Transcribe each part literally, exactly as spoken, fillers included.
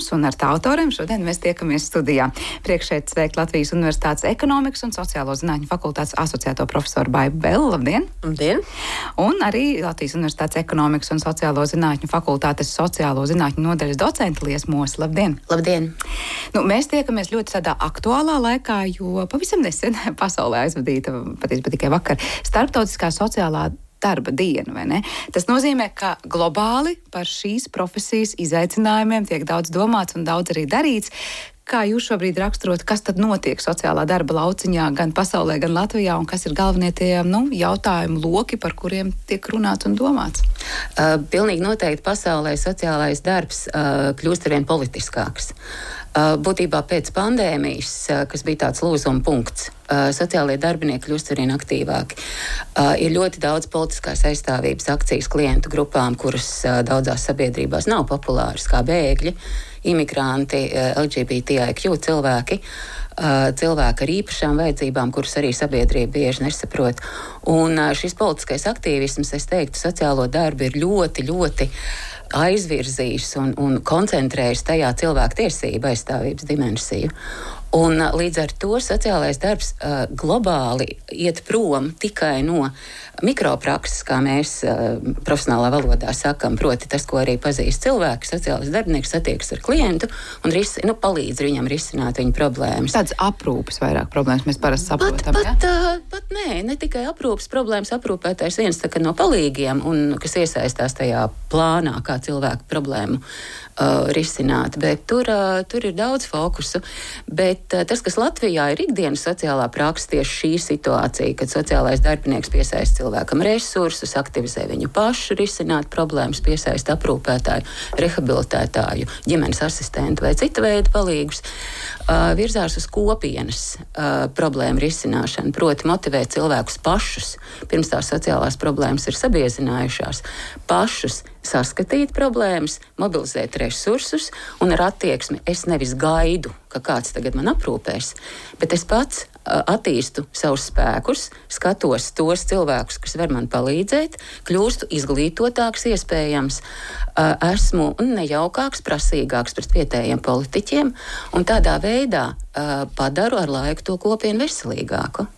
un ar tā autoriem šodien mēs tiekamies studijā. Priekšēt sveikt Latvijas Universitātes ekonomikas un sociālo zinātņu fakultātes asociēto profesoru Baibu Bellu. Labdien! Labdien! Un arī Latvijas Universitātes ekonomikas un sociālo zinātņu fakultātes sociālo zinātņu nodaļas docenti Liesa Mosa. Labdien! Labdien! Nu, mēs tiekamies ļoti tādā aktuālā laikā, jo pavisam nesen pasaulē aizvadīta, patiesībā tikai vakar, starptautiskā sociālā darba diena, vai ne? Tas nozīmē, ka globāli par šīs profesijas izaicinājumiem tiek daudz domāts un daudz arī darīts. Kā jūs šobrīd raksturot, kas tad notiek sociālā darba lauciņā gan pasaulē, gan Latvijā, un kas ir galvenie tie nu, jautājumu loki, par kuriem tiek runāts un domāts? Uh, pilnīgi noteikti pasaulē sociālais darbs uh, kļūst arvien politiskāks. Uh, būtībā pēc pandēmijas, uh, kas bija tāds lūzuma punkts, uh, sociālie darbinieki kļūst arvien aktīvāki. Uh, ir ļoti daudz politiskās aizstāvības akcijas klientu grupām, kuras uh, daudzās sabiedrībās nav populāras, kā bēgļi, imigranti, uh, L G B T I Q cilvēki, uh, cilvēki ar īpašām vajadzībām, kuras arī sabiedrība bieži nesaprot. Un uh, šis politiskais aktīvisms, es teiktu, sociālo darbu ir ļoti, ļoti aizvirzījis un, un koncentrējis tajā cilvēku tiesību aizstāvības dimensiju. Un līdz ar to sociālais darbs uh, globāli iet prom tikai no mikroprakses, kā mēs uh, profesionālā valodā sakam, proti tas, ko arī pazīst cilvēki, sociālais darbinieks satiekas ar klientu un ris, nu, palīdz viņam risināt viņa problēmas. Tādas aprūpes vairāk problēmas mēs parasti saprotam, pat, ja? Pat, uh, pat nē, ne tikai aprūpes problēmas, aprūpētājs viens tā, no palīgiem, un kas iesaistās tajā plānā, kā cilvēku problēmu uh, risināt, bet tur, uh, tur ir daudz fokusu. Bet uh, tas, kas Latvijā ir ikdienas sociālā praksa, tieši šī situācija, kad sociālais darbinieks piesaista cilvēkam resursus, aktivizē viņu pašu risināt problēmas, piesaista aprūpētāju, rehabilitētāju, ģimenes asistentu vai cita veida palīgus, uh, virzās uz kopienas uh, problēmu risināšanu, proti motivēt cilvēkus pašus, pirms tās sociālās problēmas ir sabiezinājušās, pašus saskatīt problēmas, mobilizēt resursus un ar attieksmi es nevis gaidu, ka kāds tagad man aprūpēs, bet es pats uh, attīstu savus spēkus, skatos tos cilvēkus, kas var man palīdzēt, kļūstu izglītotāks iespējams, uh, esmu nejaukāks, prasīgāks pret vietējiem politiķiem un tādā veidā uh, padaru ar laiku to kopienu veselīgāku.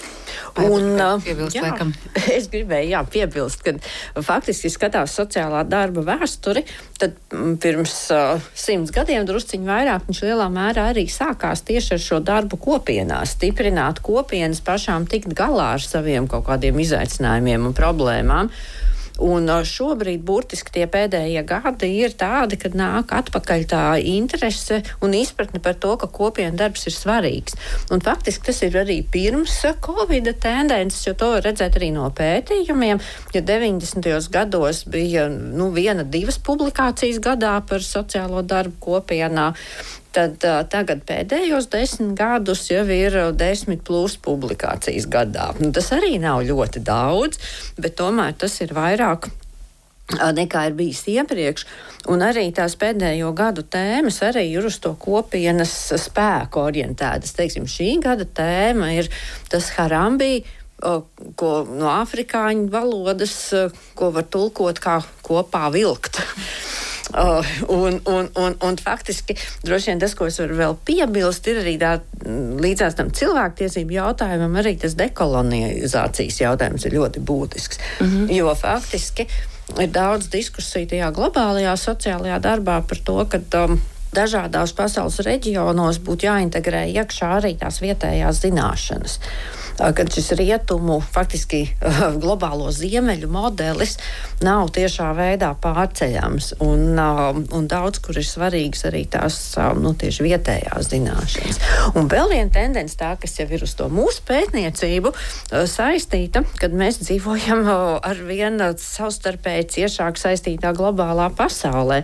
Un, piebilst, jā, es gribēju jā, piebilst, ka faktiski skatās sociālā darba vēsturi, tad pirms uh, simts gadiem drusciņi vairāk viņš lielā mērā arī sākās tieši ar šo darbu kopienās, stiprināt kopienas, pašām tikt galā ar saviem kaut kādiem izaicinājumiem un problēmām. Un šobrīd burtiski tie pēdējie gadi ir tādi, kad nāk atpakaļ tā interese un izpratne par to, ka kopienu darbs ir svarīgs. Un faktiski tas ir arī pirms Covida tendences, jo to var redzēt arī no pētījumiem, ja deviņdesmitajos gados bija nu, viena, divas publikācijas gadā par sociālo darbu kopienā, tad uh, tagad pēdējos desmit gadus jau ir desmit plus publikācijas gadā. Nu, tas arī nav ļoti daudz, bet tomēr tas ir vairāk uh, nekā ir bijis iepriekš. Un arī tās pēdējo gadu tēmas arī ir uz to kopienas spēku orientētas. Teiksim, šī gada tēma ir tas Harambi, uh, ko no afrikāņu valodas, uh, ko var tulkot kā kopā vilkt. Uh, un, un, un, un faktiski droši vien tas, ko es varu vēl piebilst, ir arī tā, līdzās tam cilvēktiesību jautājumam arī tas dekolonizācijas jautājums ir ļoti būtisks. Mm-hmm. Jo faktiski ir daudz diskusiju tajā globālajā sociālajā darbā par to, ka um, dažādās pasaules reģionos būtu jāintegrē iekšā arī tās vietējās zināšanas. Kad šis rietumu, faktiski globālo ziemeļu modelis nav tiešā veidā pārceļams un, un daudz, kur ir svarīgas arī tās nu, tieši vietējās zināšanas. Un vēl viena tendence tā, kas jau ir uz to mūsu pētniecību saistīta, kad mēs dzīvojam ar vienu savstarpēji ciešāk saistītā globālā pasaulē.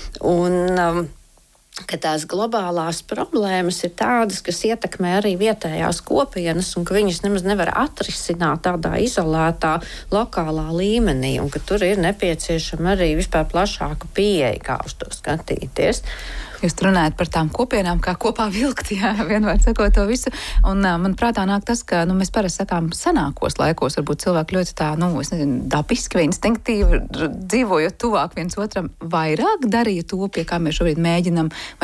Un ka tās globālās problēmas ir tādas, kas ietekmē arī vietējās kopienas un ka viņas nemaz nevar atrisināt tādā izolētā lokālā līmenī un ka tur ir nepieciešama arī vispār plašāka pieeja, kā uz to skatīties. Jūs runājat par tām kopienām, kā kopā vilkt, jā, vienmēr sakot to visu. Un man prātā nāk tas, ka nu, mēs parasti sakām senākos laikos, varbūt cilvēki ļoti tā, nu, es nezinu, dabiski vai instinktīvi dzīvojot tuvāk viens otram, vairāk darīja to, pie kā mēs šobrīd mēģinam,